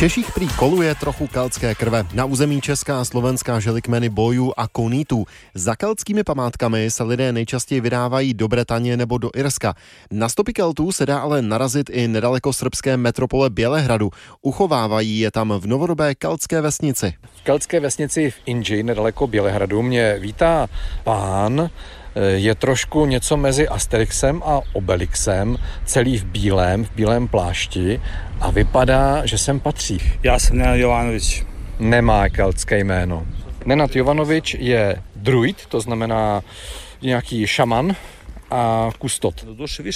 Češích prý koluje trochu keltské krve. Na území Česka a Slovenska žili kmeny bojů a konítů. Za keltskými památkami se lidé nejčastěji vydávají do Bretaně nebo do Irska. Na stopy Keltů se dá ale narazit i nedaleko srbské metropole Bělehradu. Uchovávají je tam v novodobé keltské vesnici. V keltské vesnici v Inži, nedaleko Bělehradu, mě vítá pán. Je trošku něco mezi Asterixem a Obelixem, celý v bílém plášti a vypadá, že sem patří. Já jsem Nenad Jovanovič. Nemá keltské jméno. Nenad Jovanovič je druid, to znamená nějaký šaman a kustot.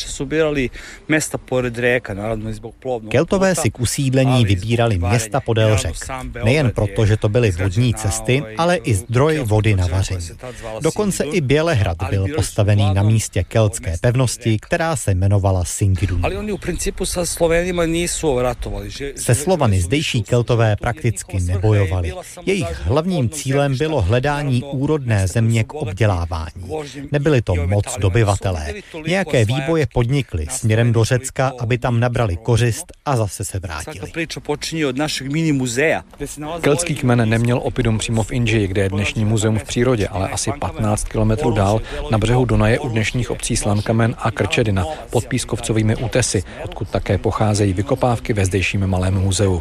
Keltové si k usídlení vybírali města podél řek. Nejen proto, že to byly vodní cesty, ale i zdroj vody na vaření. Dokonce i Bělehrad byl postavený na místě keltské pevnosti, která se jmenovala Singidun. Se Slovany zdejší Keltové prakticky nebojovali. Jejich hlavním cílem bylo hledání úrodné země k obdělávání. Nebyli to moc dobyvatelé. Nějaké výboje podnikli směrem do Řecka, aby tam nabrali kořist a zase se vrátili. Keltský kmen neměl oppidum přímo v Inži, kde je dnešní muzeum v přírodě, ale asi 15 kilometrů dál na břehu Dunaje u dnešních obcí Slankamen a Krčedina pod pískovcovými útesy, odkud také pocházejí vykopávky ve zdejším malém muzeu.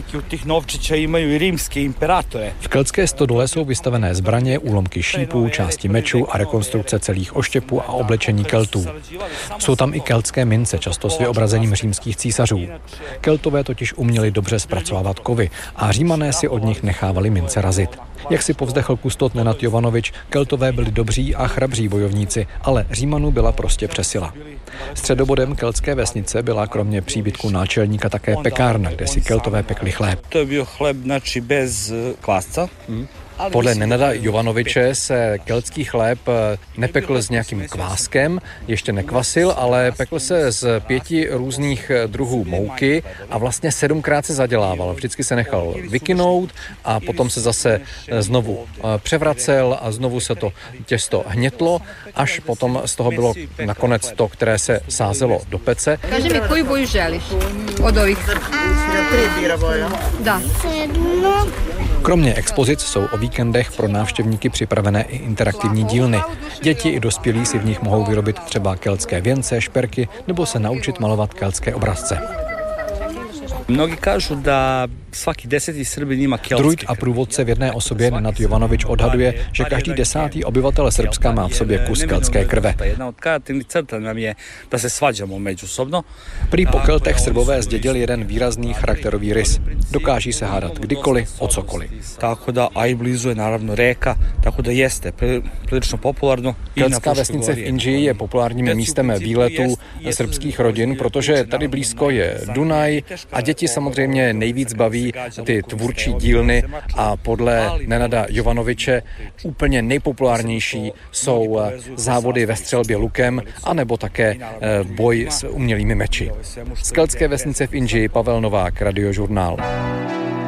V keltské stodole jsou vystavené zbraně, úlomky šípů, části mečů a rekonstrukce celých oštěpů a oblečení Keltů. Jsou tam i keltské mince, často s vyobrazením římských císařů. Keltové totiž uměli dobře zpracovávat kovy a Římané si od nich nechávali mince razit. Jak si povzdechl kustot Nenad Jovanovič, Keltové byli dobří a chrabří bojovníci, ale Římanů byla prostě přesila. Středobodem keltské vesnice byla kromě příbytku náčelníka také pekárna, kde si Keltové pekli chléb. To byl chléb bez kvásca. Podle Nenada Jovanoviče se keltský chléb nepekl s nějakým kváskem, ještě nekvasil, ale pekl se z 5 různých druhů mouky a vlastně 7krát se zadělával. Vždycky se nechal vykynout a potom se zase znovu převracel a znovu se to těsto hnětlo, až potom z toho bylo nakonec to, které se sázelo do pece. Kaži mi, koju boju želiš od ových? Da. Kromě expozic jsou o víkendech pro návštěvníky připravené i interaktivní dílny. Děti i dospělí si v nich mohou vyrobit třeba keltské věnce, šperky nebo se naučit malovat keltské obrazce. Mnogi kažu da svaki 10. Srbin ima keltski. Druid a průvodce v jedné osobě Nenad Jovanovič odhaduje, že každý 10. obyvatel Srbska má v sobě kus keltské krve. Jedna od karaktérnych crta nam je da se svađamo međusobno. Prý po Keltech Srbové zdědil jeden výrazný charakterový rys. Dokáží se hádat kdykoliv, o cokoliv. Tako da aj blizu je naravno reka, tako da jeste prilično popularno. Keltská vesnice v Inži je populárním místem výletů srbských rodin, protože tady blízko je Dunaj a děti samozřejmě nejvíc baví ty tvůrčí dílny a podle Nenada Jovanoviče úplně nejpopulárnější jsou závody ve střelbě lukem anebo také boj s umělými meči. Z keltské vesnice v Inži Pavel Novák, Radiožurnál.